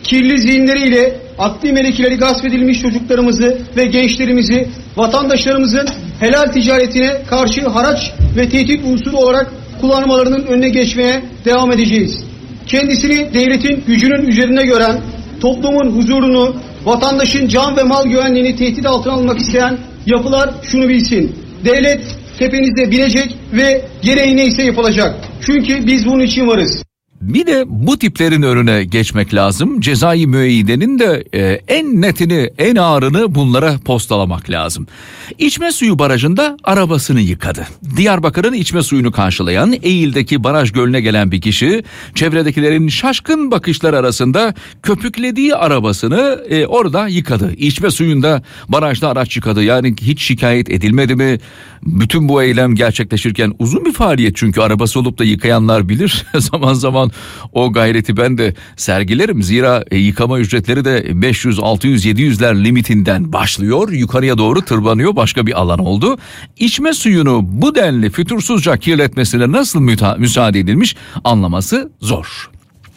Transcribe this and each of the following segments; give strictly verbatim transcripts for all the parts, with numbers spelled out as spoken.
kirli zihinleriyle akli melekeleri gasp edilmiş çocuklarımızı ve gençlerimizi vatandaşlarımızın helal ticaretine karşı haraç ve tehdit unsuru olarak kullanmalarının önüne geçmeye devam edeceğiz. Kendisini devletin gücünün üzerine gören, toplumun huzurunu, vatandaşın can ve mal güvenliğini tehdit altına almak isteyen yapılar şunu bilsin: devlet tepenizde binecek ve gereği neyse yapılacak. Çünkü biz bunun için varız. Bir de bu tiplerin önüne geçmek lazım. Cezai müeyyidenin de e, en netini, en ağırını bunlara postalamak lazım. İçme suyu barajında arabasını yıkadı. Diyarbakır'ın içme suyunu karşılayan Eğil'deki baraj gölüne gelen bir kişi çevredekilerin şaşkın bakışlar arasında köpüklediği arabasını e, orada yıkadı. İçme suyunda barajda araç yıkadı. Yani hiç şikayet edilmedi mi? Bütün bu eylem gerçekleşirken uzun bir faaliyet, çünkü arabası olup da yıkayanlar bilir. Zaman zaman o gayreti ben de sergilerim. Zira e, yıkama ücretleri de beş yüz, altı yüz, yedi yüzler limitinden başlıyor. Yukarıya doğru tırmanıyor, başka bir alan oldu. İçme suyunu bu denli fütursuzca kirletmesine nasıl müta- müsaade edilmiş anlaması zor.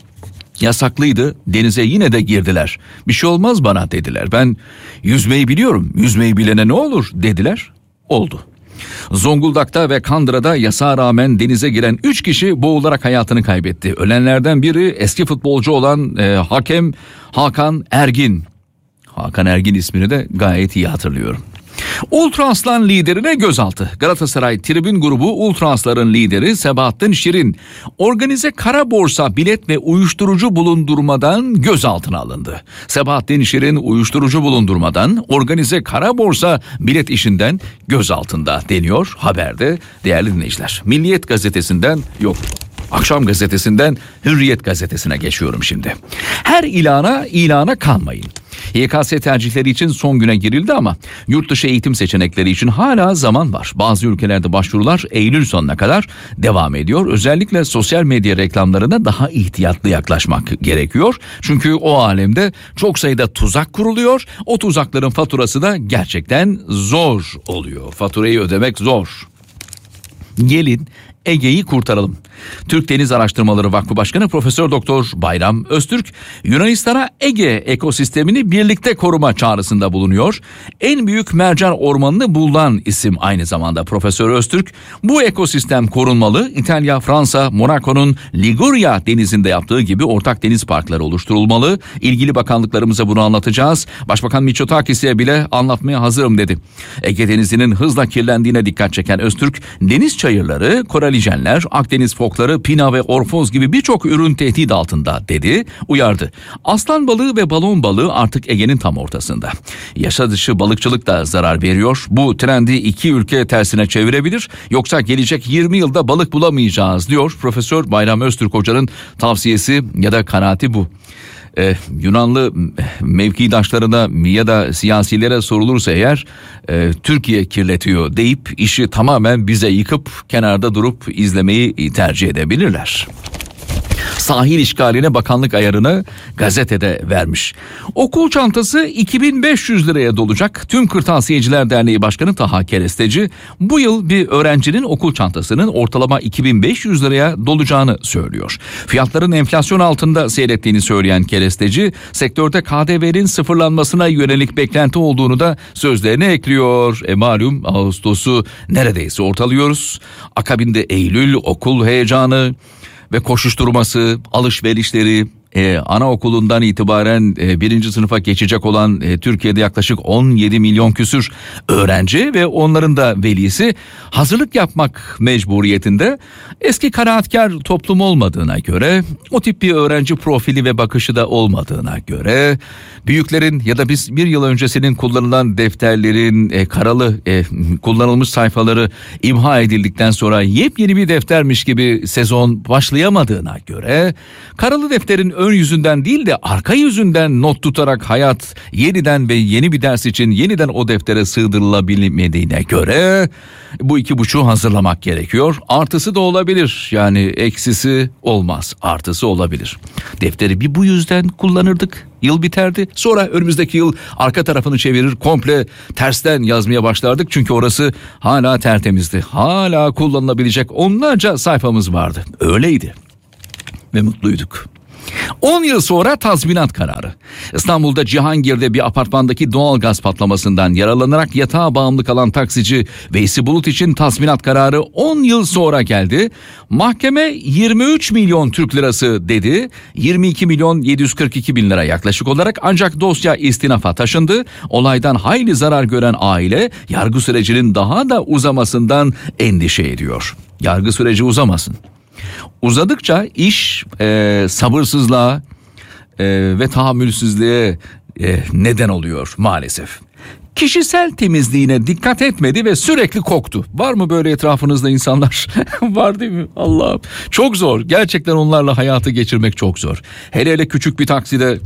Yasaklıydı, denize yine de girdiler. Bir şey olmaz bana dediler. Ben yüzmeyi biliyorum, yüzmeyi bilene ne olur dediler. Oldu. Zonguldak'ta ve Kandıra'da yasağa rağmen denize giren üç kişi boğularak hayatını kaybetti. Ölenlerden biri eski futbolcu olan e, hakem Hakan Ergin. Hakan Ergin ismini de gayet iyi hatırlıyorum. Ultra Aslan liderine gözaltı. Galatasaray Tribün Grubu Ultra Aslan'ın lideri Sebahattin Şirin organize kara borsa, bilet ve uyuşturucu bulundurmadan gözaltına alındı. Sebahattin Şirin uyuşturucu bulundurmadan organize kara borsa, bilet işinden gözaltında deniyor haberde değerli dinleyiciler. Milliyet gazetesinden yok. Akşam gazetesinden Hürriyet gazetesine geçiyorum şimdi. Her ilana ilana kanmayın. Y K S tercihleri için son güne girildi ama yurt dışı eğitim seçenekleri için hala zaman var. Bazı ülkelerde başvurular Eylül sonuna kadar devam ediyor. Özellikle sosyal medya reklamlarına daha ihtiyatlı yaklaşmak gerekiyor. Çünkü o alemde çok sayıda tuzak kuruluyor. O tuzakların faturası da gerçekten zor oluyor. Faturayı ödemek zor. Gelin Ege'yi kurtaralım. Türk Deniz Araştırmaları Vakfı Başkanı Profesör Doktor Bayram Öztürk, Yunanistan'a Ege ekosistemini birlikte koruma çağrısında bulunuyor. En büyük mercan ormanını bulan isim aynı zamanda Profesör Öztürk. Bu ekosistem korunmalı. İtalya, Fransa, Monaco'nun Liguria denizinde yaptığı gibi ortak deniz parkları oluşturulmalı. İlgili bakanlıklarımıza bunu anlatacağız. Başbakan Mitsotakis'e bile anlatmaya hazırım dedi. Ege Denizi'nin hızla kirlendiğine dikkat çeken Öztürk, deniz çayırları, koralijenler, Akdeniz fokları, pina ve orfoz gibi birçok ürün tehdit altında dedi, uyardı. Aslan balığı ve balon balığı artık Ege'nin tam ortasında. Yasa dışı balıkçılık da zarar veriyor. Bu trendi iki ülke tersine çevirebilir. Yoksa gelecek yirmi yılda balık bulamayacağız diyor Profesör Bayram Öztürk Hoca'nın tavsiyesi ya da kanaati bu. Ee, Yunanlı mevkidaşlarına ya da siyasilere sorulursa eğer e, Türkiye kirletiyor deyip işi tamamen bize yıkıp kenarda durup izlemeyi tercih edebilirler. Sahil işgaline bakanlık ayarını gazetede vermiş. Okul çantası iki bin beş yüz liraya dolacak. Tüm Kırtasiyeciler Derneği Başkanı Taha Keresteci bu yıl bir öğrencinin okul çantasının ortalama iki bin beş yüz liraya dolacağını söylüyor. Fiyatların enflasyon altında seyrettiğini söyleyen Keresteci, sektörde K D V'nin sıfırlanmasına yönelik beklenti olduğunu da sözlerine ekliyor. E malum Ağustos'u neredeyse ortalıyoruz. Akabinde Eylül, okul heyecanı ve koşuşturması, alışverişleri, Ee, anaokulundan itibaren e, birinci sınıfa geçecek olan e, Türkiye'de yaklaşık on yedi milyon küsür öğrenci ve onların da velisi hazırlık yapmak mecburiyetinde. Eski kanaatkar toplum olmadığına göre, o tip bir öğrenci profili ve bakışı da olmadığına göre, büyüklerin ya da biz bir yıl öncesinin kullanılan defterlerin e, karalı e, kullanılmış sayfaları imha edildikten sonra yepyeni bir deftermiş gibi sezon başlayamadığına göre, karalı defterin ön yüzünden değil de arka yüzünden not tutarak hayat yeniden ve yeni bir ders için yeniden o deftere sığdırılabilmediğine göre bu iki buçuğu hazırlamak gerekiyor. Artısı da olabilir, yani eksisi olmaz, artısı olabilir. Defteri bir bu yüzden kullanırdık, yıl biterdi, sonra önümüzdeki yıl arka tarafını çevirir komple tersten yazmaya başlardık çünkü orası hala tertemizdi, hala kullanılabilecek onlarca sayfamız vardı, öyleydi ve mutluyduk. on yıl sonra tazminat kararı. İstanbul'da Cihangir'de bir apartmandaki doğal gaz patlamasından yaralanarak yatağa bağımlı kalan taksici Veysi Bulut için tazminat kararı on yıl sonra geldi. Mahkeme yirmi üç milyon Türk lirası dedi. yirmi iki milyon yedi yüz kırk iki bin lira yaklaşık olarak, ancak dosya istinafa taşındı. Olaydan hayli zarar gören aile yargı sürecinin daha da uzamasından endişe ediyor. Yargı süreci uzamasın. Uzadıkça iş e, sabırsızlığa e, ve tahammülsüzlüğe e, neden oluyor maalesef. Kişisel temizliğine dikkat etmedi ve sürekli koktu. Var mı böyle etrafınızda insanlar? Var değil mi? Allah'ım. Çok zor. Gerçekten onlarla hayatı geçirmek çok zor. Hele hele küçük bir takside,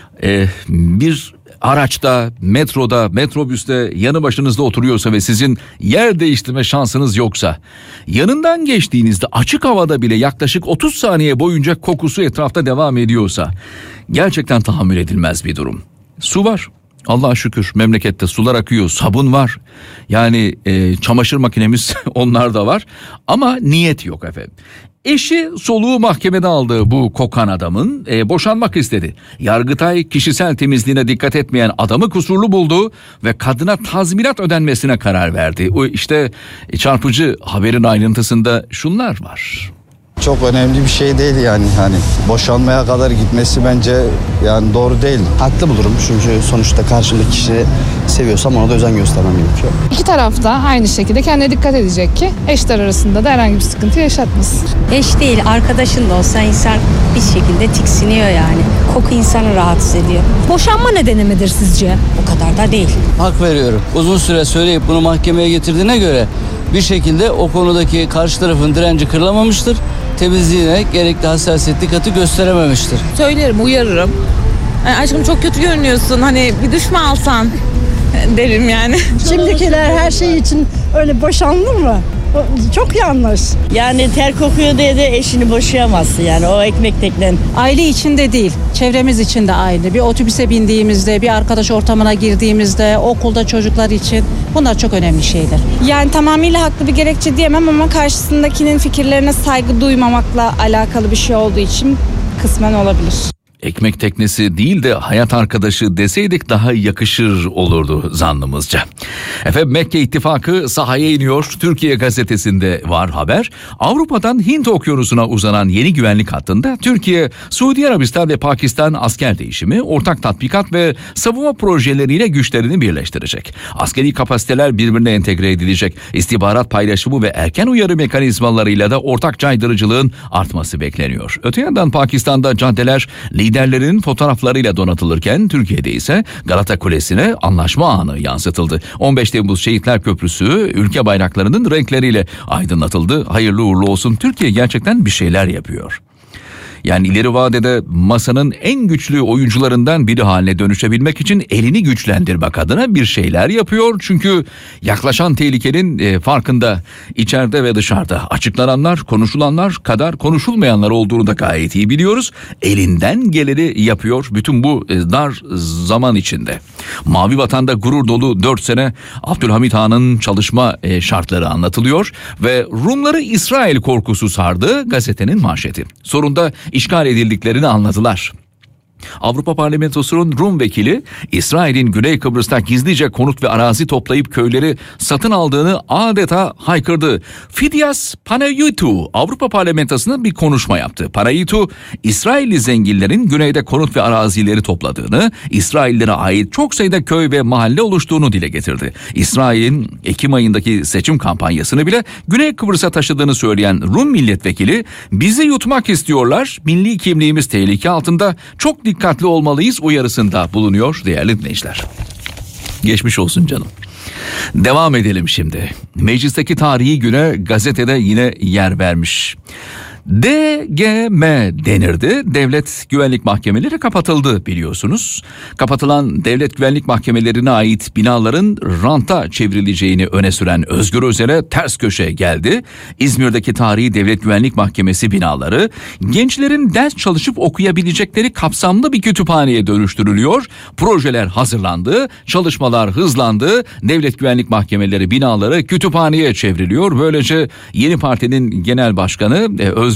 e, bir araçta, metroda, metrobüste yanı başınızda oturuyorsa ve sizin yer değiştirme şansınız yoksa, yanından geçtiğinizde açık havada bile yaklaşık otuz saniye boyunca kokusu etrafta devam ediyorsa, gerçekten tahammül edilmez bir durum. Su var. Allah'a şükür memlekette sular akıyor, sabun var. Yani e, çamaşır makinemiz onlar da var. Ama niyet yok efendim. Eşi soluğu mahkemede aldığı bu kokan adamın e, boşanmak istedi. Yargıtay kişisel temizliğine dikkat etmeyen adamı kusurlu buldu ve kadına tazminat ödenmesine karar verdi. O işte çarpıcı haberin ayrıntısında şunlar var. Çok önemli bir şey değil yani, hani boşanmaya kadar gitmesi bence yani doğru değil. Haklı bulurum çünkü sonuçta karşımdaki kişiyi seviyorsam ona da özen göstermem gerekiyor. İki taraf da aynı şekilde kendine dikkat edecek ki eşler arasında da herhangi bir sıkıntı yaşatmasın. Eş değil, arkadaşın da olsa insan bir şekilde tiksiniyor yani. Koku insanı rahatsız ediyor. Boşanma nedeni midir sizce? O kadar da değil. Hak veriyorum. Uzun süre söyleyip bunu mahkemeye getirdiğine göre bir şekilde o konudaki karşı tarafın direnci kırılamamıştır. Temizliğine gerekli hassasiyet, dikkati gösterememiştir. Söylerim, uyarırım. Yani aşkım çok kötü görünüyorsun, hani bir duş mu alsan derim yani. Şimdikiler her şey için öyle boşanılır mı? Çok yanlış. Yani ter kokuyor diye de eşini boşayamazsın yani, o ekmek teknen. Aile içinde değil, çevremiz için de aynı. Bir otobüse bindiğimizde, bir arkadaş ortamına girdiğimizde, okulda çocuklar için bunlar çok önemli şeyler. Yani tamamıyla haklı bir gerekçe diyemem ama karşısındakinin fikirlerine saygı duymamakla alakalı bir şey olduğu için kısmen olabilir. Ekmek teknesi değil de hayat arkadaşı deseydik daha yakışır olurdu zannımızca. Efendim, Mekke İttifakı sahaya iniyor. Türkiye gazetesinde var haber. Avrupa'dan Hint Okyanusu'na uzanan yeni güvenlik hattında Türkiye, Suudi Arabistan ve Pakistan asker değişimi, ortak tatbikat ve savunma projeleriyle güçlerini birleştirecek. Askeri kapasiteler birbirine entegre edilecek. İstihbarat paylaşımı ve erken uyarı mekanizmalarıyla da ortak caydırıcılığın artması bekleniyor. Öte yandan Pakistan'da caddeler liderlerin fotoğraflarıyla donatılırken Türkiye'de ise Galata Kulesi'ne anlaşma anı yansıtıldı. on beş Temmuz Şehitler Köprüsü ülke bayraklarının renkleriyle aydınlatıldı. Hayırlı uğurlu olsun. Türkiye gerçekten bir şeyler yapıyor. Yani ileri vadede masanın en güçlü oyuncularından biri haline dönüşebilmek için elini güçlendirmek adına bir şeyler yapıyor. Çünkü yaklaşan tehlikenin e, farkında, içeride ve dışarıda açıklananlar, konuşulanlar kadar konuşulmayanlar olduğunu da gayet iyi biliyoruz. Elinden geleni yapıyor bütün bu e, dar zaman içinde. Mavi Vatan'da gurur dolu dört sene Abdülhamit Han'ın çalışma e, şartları anlatılıyor ve Rumları İsrail korkusu sardı gazetenin manşeti. Sorunda işgal edildiklerini anladılar. Avrupa Parlamentosu'nun Rum vekili İsrail'in Güney Kıbrıs'ta gizlice konut ve arazi toplayıp köyleri satın aldığını adeta haykırdı. Fidias Panayitou Avrupa Parlamentosu'nda bir konuşma yaptı. Panayitou, İsrailli zenginlerin güneyde konut ve arazileri topladığını, İsraillere ait çok sayıda köy ve mahalle oluştuğunu dile getirdi. İsrail'in Ekim ayındaki seçim kampanyasını bile Güney Kıbrıs'a taşıdığını söyleyen Rum milletvekili, bizi yutmak istiyorlar, milli kimliğimiz tehlike altında, çok dikkatli olmalıyız uyarısında bulunuyor değerli dinleyiciler. Geçmiş olsun canım. Devam edelim şimdi. Meclisteki tarihi güne gazetede yine yer vermiş. D G M denirdi. Devlet Güvenlik Mahkemeleri kapatıldı biliyorsunuz. Kapatılan devlet güvenlik mahkemelerine ait binaların ranta çevrileceğini öne süren Özgür Özel'e ters köşe geldi. İzmir'deki tarihi devlet güvenlik mahkemesi binaları gençlerin ders çalışıp okuyabilecekleri kapsamlı bir kütüphaneye dönüştürülüyor. Projeler hazırlandı, çalışmalar hızlandı. Devlet güvenlik mahkemeleri binaları kütüphaneye çevriliyor. Böylece yeni partinin genel başkanı Özgür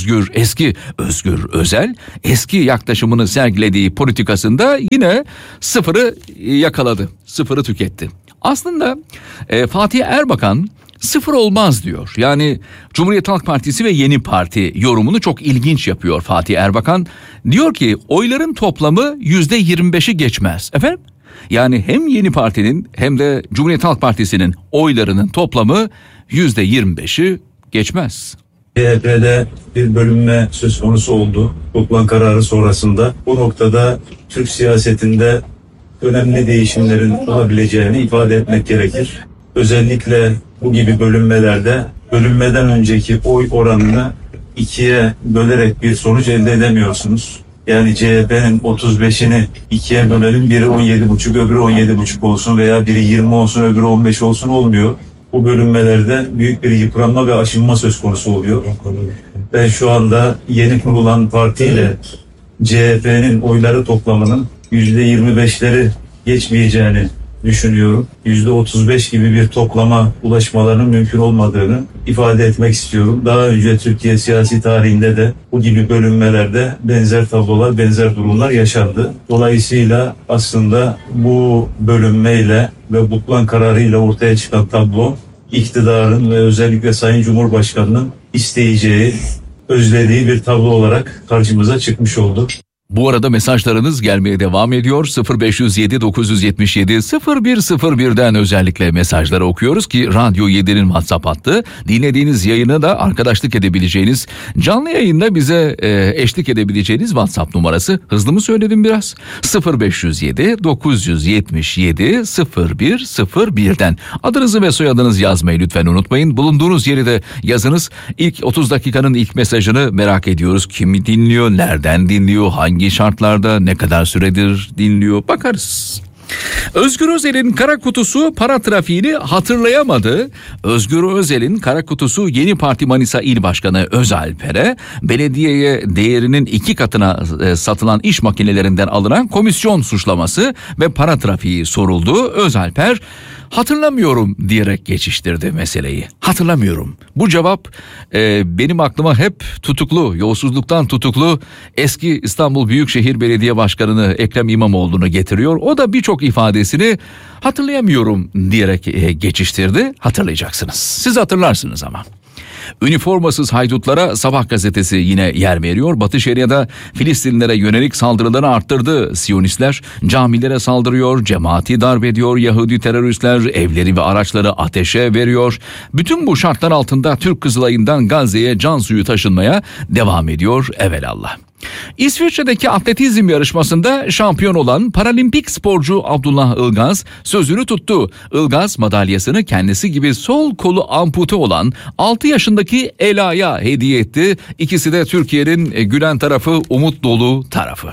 Özgür eski Özgür Özel eski yaklaşımını sergilediği politikasında yine sıfırı yakaladı. Sıfırı tüketti. Aslında e, Fatih Erbakan sıfır olmaz diyor. Yani Cumhuriyet Halk Partisi ve Yeni Parti yorumunu çok ilginç yapıyor Fatih Erbakan. Diyor ki oyların toplamı yüzde yirmi beşi geçmez. Efendim? Yani hem Yeni Parti'nin hem de Cumhuriyet Halk Partisi'nin oylarının toplamı yüzde yirmi beşi geçmez. C H P'de bir bölünme söz konusu oldu. Toplan kararı sonrasında bu noktada Türk siyasetinde önemli değişimlerin olabileceğini ifade etmek gerekir. Özellikle bu gibi bölünmelerde bölünmeden önceki oy oranını ikiye bölerek bir sonuç elde edemiyorsunuz. Yani C H P'nin otuz beşini ikiye bölelim, biri on yedi buçuk, öbürü on yedi buçuk olsun veya biri yirmi olsun, öbürü on beş olsun olmuyor. Bu bölünmelerde büyük bir yıpranma ve aşınma söz konusu oluyor. Ben şu anda yeni kurulan partiyle C H P'nin oyları toplamının yüzde yirmi beşleri geçmeyeceğini düşünüyorum. yüzde otuz beş gibi bir toplama ulaşmalarının mümkün olmadığını ifade etmek istiyorum. Daha önce Türkiye siyasi tarihinde de bu gibi bölünmelerde benzer tablolar, benzer durumlar yaşandı. Dolayısıyla aslında bu bölünmeyle ve butlan kararıyla ortaya çıkan tablo iktidarın ve özellikle Sayın Cumhurbaşkanı'nın isteyeceği, özlediği bir tablo olarak karşımıza çıkmış oldu. Bu arada mesajlarınız gelmeye devam ediyor. sıfır beş yüz yedi dokuz yüz yetmiş yedi sıfır bir sıfır birden özellikle mesajları okuyoruz ki Radyo yedi'nin WhatsApp hattı. Dinlediğiniz yayına da arkadaşlık edebileceğiniz, canlı yayında bize e, eşlik edebileceğiniz WhatsApp numarası. Hızlı mı söyledim biraz? sıfır beş yüz yedi dokuz yüz yetmiş yedi sıfır bir sıfır birden adınızı ve soyadınızı yazmayı lütfen unutmayın. Bulunduğunuz yeri de yazınız. İlk otuz dakikanın ilk mesajını merak ediyoruz. Kimi dinliyor, nereden dinliyor, hangi Hangi şartlarda, ne kadar süredir dinliyor, bakarız. Özgür Özel'in kara kutusu para trafiğini hatırlayamadı. Özgür Özel'in kara kutusu Yeni Parti Manisa İl Başkanı Özalper'e belediyeye değerinin iki katına satılan iş makinelerinden alınan komisyon suçlaması ve para trafiği soruldu. Özalper hatırlamıyorum diyerek geçiştirdi meseleyi. Hatırlamıyorum. Bu cevap e, benim aklıma hep tutuklu, yolsuzluktan tutuklu eski İstanbul Büyükşehir Belediye Başkanı Ekrem İmamoğlu'nu getiriyor. O da birçok ifadesini hatırlayamıyorum diyerek e, geçiştirdi. Hatırlayacaksınız. Siz hatırlarsınız ama. Üniformasız haydutlara Sabah gazetesi yine yer veriyor. Batı Şeria'da Filistinlilere yönelik saldırıları arttırdı Siyonistler. Camilere saldırıyor, cemaati darp ediyor, Yahudi teröristler evleri ve araçları ateşe veriyor. Bütün bu şartlar altında Türk Kızılay'ından Gazze'ye can suyu taşınmaya devam ediyor evelallah. İsviçre'deki atletizm yarışmasında şampiyon olan paralimpik sporcu Abdullah Ilgaz sözünü tuttu. Ilgaz madalyasını kendisi gibi sol kolu ampute olan altı yaşındaki Ela'ya hediye etti. İkisi de Türkiye'nin gülen tarafı, umut dolu tarafı.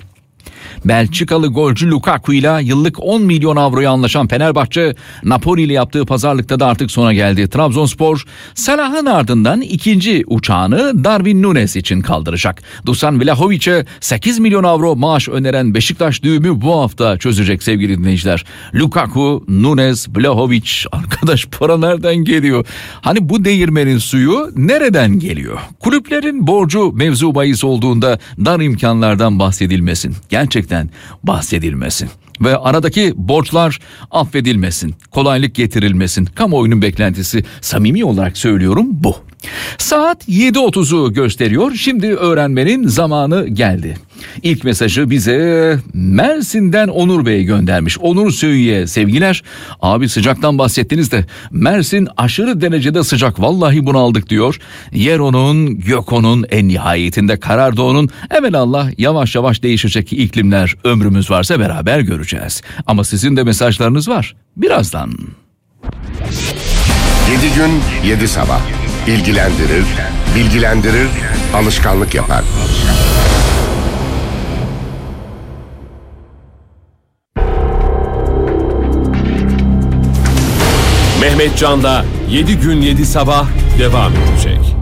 Belçikalı golcü Lukaku ile yıllık on milyon avroya anlaşan Fenerbahçe, Napoli ile yaptığı pazarlıkta da artık sona geldi. Trabzonspor, Salah'ın ardından ikinci uçağını Darwin Núñez için kaldıracak. Dusan Vlahovic'e sekiz milyon avro maaş öneren Beşiktaş düğümü bu hafta çözecek sevgili dinleyiciler. Lukaku, Núñez, Vlahovic, arkadaş para nereden geliyor? Hani bu değirmenin suyu nereden geliyor? Kulüplerin borcu mevzu bahis olduğunda dar imkanlardan bahsedilmesin. Gerçekten bahsedilmesin ve aradaki borçlar affedilmesin, kolaylık getirilmesin. Kamuoyunun beklentisi, samimi olarak söylüyorum, bu. Saat yedi otuzu gösteriyor. Şimdi öğrenmenin zamanı geldi. İlk mesajı bize Mersin'den Onur Bey göndermiş. Onur Söğü'ye sevgiler. Abi sıcaktan bahsettiniz de Mersin aşırı derecede sıcak. Vallahi bunaldık diyor. Yer onun, gök onun, en nihayetinde karar da onun. Evelallah yavaş yavaş değişecek iklimler, ömrümüz varsa beraber göreceğiz. Ama sizin de mesajlarınız var. Birazdan. Yedi gün, yedi sabah. Bilgilendirir, bilgilendirir, alışkanlık yapar. Mehmet Can'da yedi gün yedi sabah devam edecek.